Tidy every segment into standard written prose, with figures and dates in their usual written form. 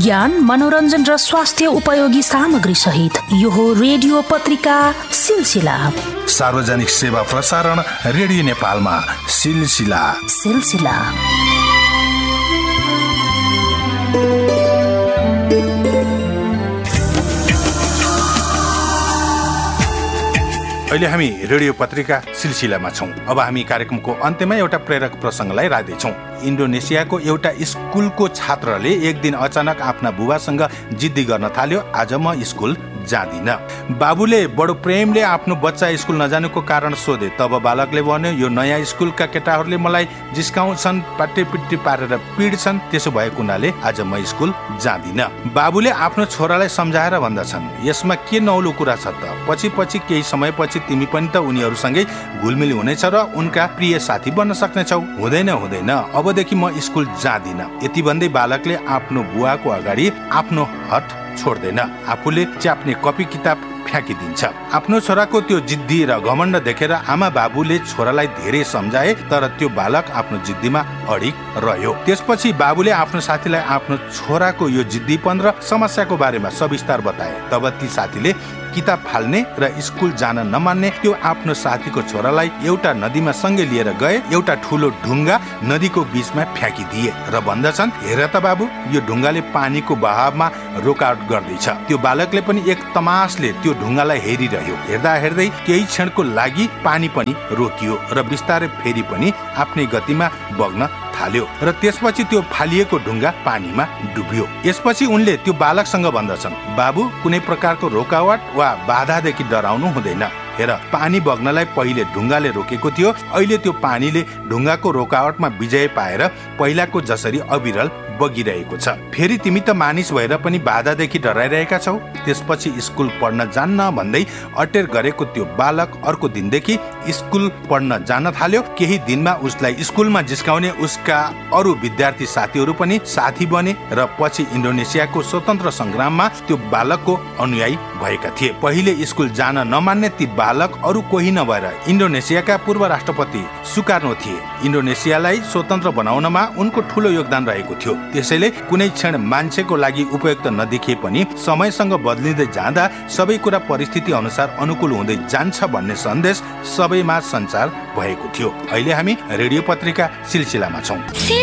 ज्ञान, मनोरञ्जन र स्वास्थ्य उपयोगी सामग्री सहित यो हो रेडियो पत्रिका सिलसिला। सार्वजनिक सेवा प्रसारण रेडियो नेपालमा सिलसिला। अहिले हामी रेडियो पत्रिका सिलसिलामा छौं। अब हामी कार्यक्रमको अन्त्यमा एउटा प्रेरक प्रसङ्गलाई राख्दैछौं। इन्डोनेसियाको एउटा स्कुलको छात्रले एक दिन अचानक आफ्ना बुबासँग जिद्दी गर्न थाल्यो, आज म स्कुल जाँदिन। बाबुले बडो प्रेमले आफ्नो बच्चा स्कुल नजानुको कारण सोधे। तब बालकले भन्यो, यो नयाँ स्कुलका केटाहरूले मलाई जिस्काउँछन्, पाटेपिट्टी पारेर पिड्छन्, त्यसो भएको हुनाले आज म स्कुल जाँदिन। बाबुले आफ्नो छोरालाई सम्झाएर भन्दछन्, यसमा के नौलो कुरा छ त? पछि केही समयपछि तिमी पनि त उनीहरूसँगै घुलमिल हुनेछ र उनका प्रिय साथी बन्न सक्नेछौ। हुँदैन, अबदेखि म स्कुल जाँदिन। यति भन्दै बालकले आफ्नो बुवाको अगाडि आफ्नो हट छोड्दैन, आफूले च्याप्ने कपी किताब फ्याँकिदिन्छ। आफ्नो छोराको त्यो जिद्दी र घमण्ड देखेर आमा बाबुले छोरालाई धेरै सम्झाए, तर त्यो बालक आफ्नो जिद्दीमा अडिग रह्यो। त्यसपछि बाबुले आफ्नो साथीलाई आफ्नो छोराको यो जिद्दीपन र समस्याको बारेमा सविस्तार बताए। तब ती साथीले किताब फाल्ने र स्कुल जान नमान्ने त्यो आफ्नो साथीको छोरालाई एउटा नदीमा सँगै लिएर गए। एउटा ठुलो ढुङ्गा नदीको बीचमा फ्याँकिदिए र भन्दछन्, हेर त बाबु, यो ढुङ्गाले पानीको बहावमा रोकावट गर्दैछ। त्यो बालकले पनि एक तमासले त्यो ढुङ्गालाई हेरिरह्यो। हेर्दा हेर्दै केही क्षणको लागि पानी पनि रोकियो र बिस्तारै फेरि पनि आफ्नै गतिमा बग्न थाल्यो र त्यसपछि त्यो फालिएको ढुङ्गा पानीमा डुब्यो। यसपछि उनले त्यो बालकसँग भन्दछन्, बाबु, कुनै प्रकारको रोकावट वा बाधादेखि डराउनु हुँदैन। हेर, पानी बग्नलाई पहिले ढुङ्गाले रोकेको थियो, अहिले त्यो पानीले ढुङ्गाको रोकावटमा विजय पाएर पहिलाको जसरी अविरल बगिरहेको छ। फेरि तिमी त मानिस भएर पनि बाधादेखि डराइरहेका छौ। त्यसपछि स्कुल पढ्न जान्न भन्दै अटेर गरेको त्यो बालक अर्को दिनदेखि स्कुल पढ्न जान थाल्यो। केही दिनमा उसलाई स्कुलमा जिस्काउने उसका अरू विद्यार्थी साथीहरू पनि साथी बने र पछि इन्डोनेसियाको स्वतन्त्र संग्राममा त्यो बालकको अनुयायी भएका थिए। पहिले स्कुल जान नमान्ने ती बालक अरू कोही नभएर इन्डोनेसियाका पूर्व राष्ट्रपति सुकार्नो थिए। इन्डोनेसियालाई स्वतन्त्र बनाउनमा उनको ठूलो योगदान रहेको थियो। त्यसैले कुनै क्षण मान्छेको लागि उपयुक्त नदेखिए पनि समयसँग बदलिँदै जाँदा सबै कुरा परिस्थिति अनुसार अनुकूल हुँदै जान्छ भन्ने सन्देश सबैमा सञ्चार भएको थियो। अहिले हामी रेडियो पत्रिका सिलसिलामा छौं।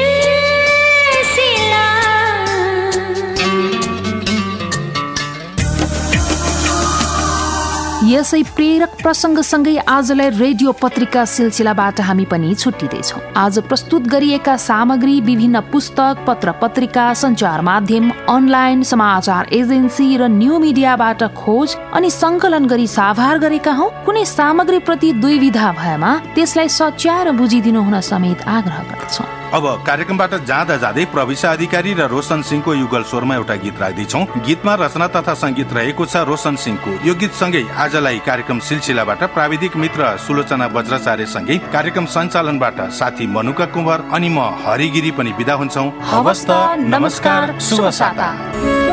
यसै प्रेरक प्रसङ्गसँगै आजलाई रेडियो पत्रिका सिलसिलाबाट हामी पनि छुट्टिँदैछौँ। आज प्रस्तुत गरिएका सामग्री विभिन्न पुस्तक, पत्र पत्रिका, सञ्चार माध्यम, अनलाइन समाचार एजेन्सी र न्यू मिडियाबाट खोज अनि सङ्कलन गरी साभार गरेका हौं। कुनै सामग्री प्रति दुविधा भएमा त्यसलाई सच्याएर बुझिदिनु हुन समेत आग्रह गर्दछौँ। अब कार्यक्रमबाट जाँदा जाँदै प्रविशा अधिकारी र रोशन सिंहको युगल स्वरमा एउटा गीत राख्दैछौँ। गीतमा रचना तथा संगीत रहेको छ रोशन सिंहको। यो गीत सँगै आजलाई कार्यक्रम सिलसिलाबाट प्राविधिक मित्र सुलोचना वज्राचार्य सँगै कार्यक्रम सञ्चालनबाट साथी मनुका कुँवर अनि म हरिगिरी पनि बिदा हुन्छौँ। हवस् त, नमस्कार, शुभ साता।